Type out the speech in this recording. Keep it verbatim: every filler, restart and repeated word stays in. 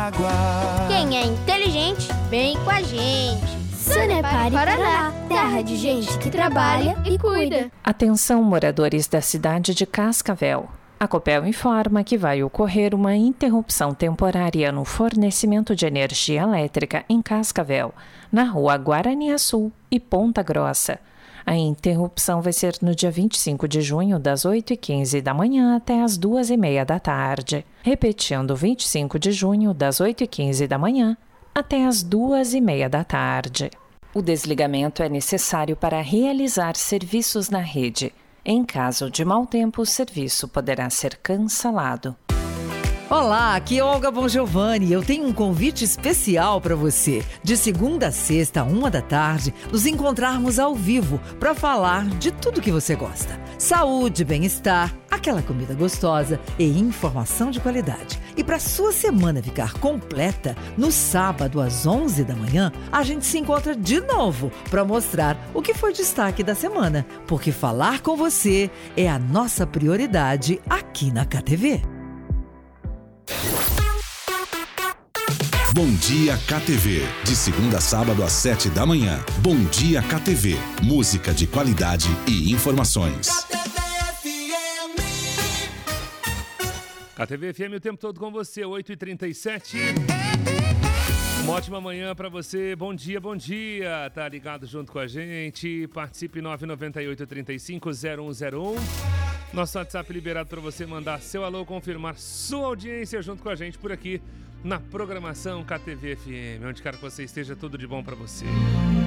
água. Quem é inteligente, vem com a gente. Sanepar e Paraná, terra de gente que trabalha e cuida. Atenção, moradores da cidade de Cascavel. A Copel informa que vai ocorrer uma interrupção temporária no fornecimento de energia elétrica em Cascavel, na rua Guaraniaçu e Ponta Grossa. A interrupção vai ser no dia vinte e cinco de junho, das oito e quinze da manhã até as duas e meia da tarde. Repetindo, vinte e cinco de junho, das oito e quinze da manhã até as duas e meia da tarde. O desligamento é necessário para realizar serviços na rede. Em caso de mau tempo, o serviço poderá ser cancelado. Olá, aqui é Olga Bongiovanni e eu tenho um convite especial para você. De segunda a sexta, uma da tarde, nos encontrarmos ao vivo para falar de tudo que você gosta. Saúde, bem-estar, aquela comida gostosa e informação de qualidade. E para sua semana ficar completa, no sábado às onze da manhã, a gente se encontra de novo para mostrar o que foi destaque da semana. Porque falar com você é a nossa prioridade aqui na K T V. Bom Dia K T V, de segunda a sábado às sete da manhã. Bom Dia K T V, música de qualidade e informações. K T V F M. K T V F M o tempo todo com você, oito e trinta e sete. Uma ótima manhã para você, bom dia, bom dia. Tá ligado junto com a gente, participe nove nove oito, três cinco, zero um zero um. Nosso WhatsApp liberado para você mandar seu alô, confirmar sua audiência junto com a gente por aqui na programação K T V F M, onde quer que você esteja, tudo de bom para você.